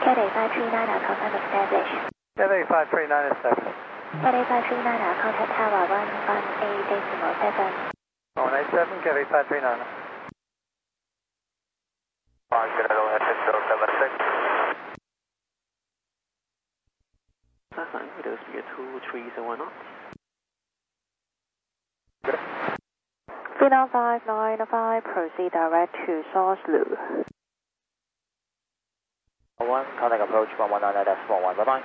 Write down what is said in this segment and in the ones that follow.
Cathay 539 contact established. Cathay 539 established. Cathay 539 contact tower 118.7. 187, Cathay 539. 5 speed 230 knots. Final 595, proceed direct to Source Loop. 1, contact approach 119.11, bye-bye.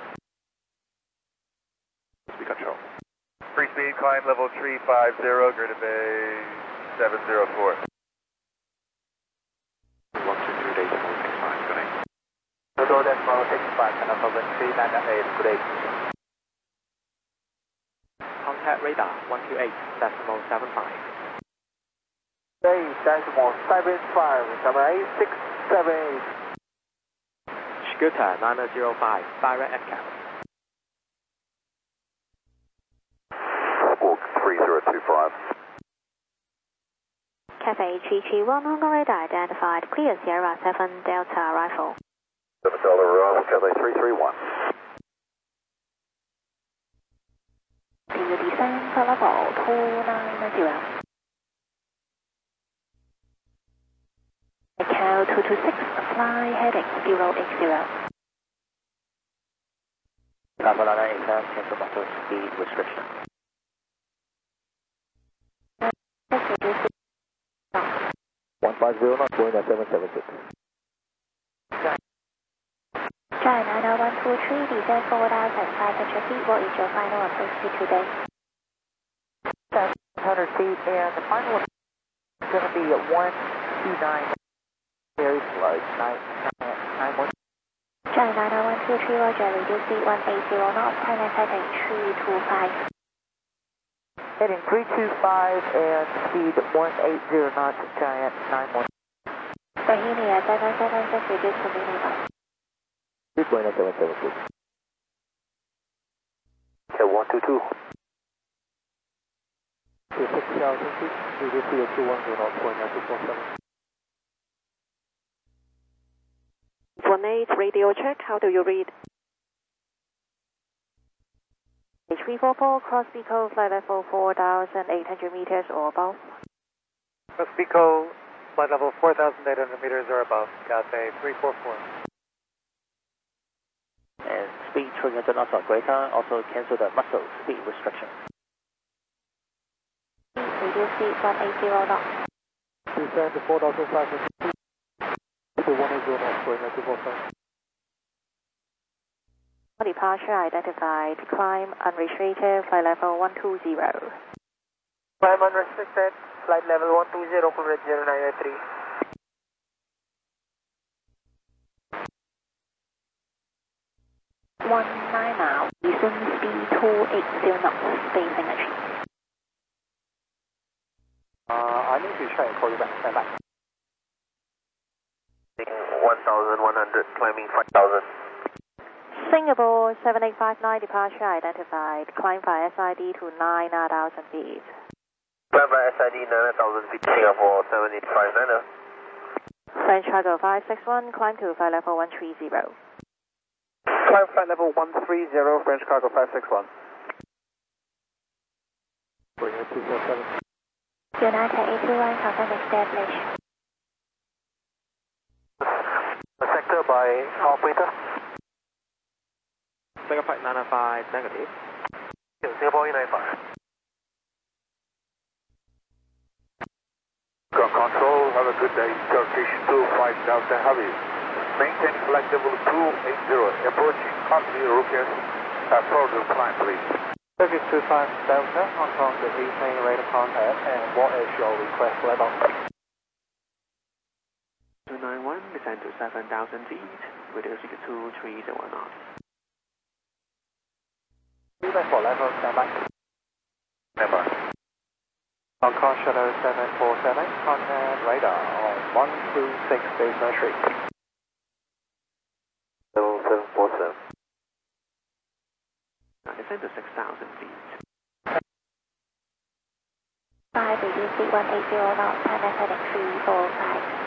Speed control. Free speed, climb level 350, Greater Bay 704. 123 decimal 65, good day. Total decimal 65, and over 398, good day. Contact radar 128 decimal 75. Decimal 75, number 8678. Scooter 905, direct ETCAP. Squawk 3025. Cathay 331, Hong Kong radar identified. Clear Sierra 7 Delta arrival. 7 Delta arrival, Cathay 331. To descend for level 290. Cal 226, fly heading 080. Alpha Lana Intel, cancel motor speed restriction. Reduce 150 knots, going at 776. China 123, descend 4,500 feet. What is your final approach speed today? 700 feet, and the final is going to be at 129. Very slow, 9 China 123, roger, reduce speed 180 knots, China heading 325. Heading 325 and speed 180 knots, Giant 91. Bohemia 776, reduce to minimum. Speed going at 776. Okay, 122. 6,000 feet, reduce speed at 210 knots, going at 247. 18 radio check, how do you read? H344, cross Pico, flight level 4,800 meters or above. Cross Pico, flight level 4,800 meters or above, Cathay 344. And speed 300 knots or greater, also cancel the muscle speed restriction. Reduce speed 180 knots. Descend to 4,500 feet. To 180 knots, going at 247. Departure identified. Climb unrestricted, flight level 120. Climb unrestricted, flight level 120, correct 0983. 19 now. Descend speed 280 knots, spacing achieved. I need to try and call you back. Stand by. 1,100, climbing 5,000. Singapore 7859, departure identified. Climb by SID to 9,000 feet. Climb by SID 9,000 feet, Singapore 7859. French Cargo 561, climb to flight level 130. Climb flight level 130, French Cargo 561. Going at 247. United 821, contact established. Sector by operator. Singapore 905, negative. Singapore 895. Ground control, have a good day. Turkish 25 Delta Heavy. Maintain flight level 280. Approaching Hartley Ruckus. Further climb, please. Turkish 25 Delta, Hong Kong, the retain radar contact, and what is your request level? 291, descend to 7,000 feet, reduce to 230 knots. Feedback for level, stand by. Stand by. Hong Kong Shuttle 747, contact radar on 126 Baseline Street. Level 747. Descend to 6,000 feet. 5, reduce speed 180 knots, China heading 345.